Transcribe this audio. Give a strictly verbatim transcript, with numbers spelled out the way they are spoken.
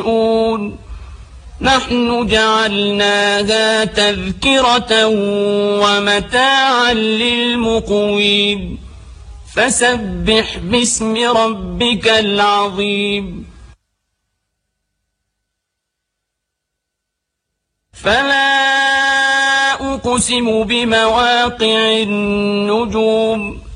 نحن جعلناها تذكرة ومتاعا للمقوين فسبح باسم ربك العظيم. فلا أقسم بمواقع النجوم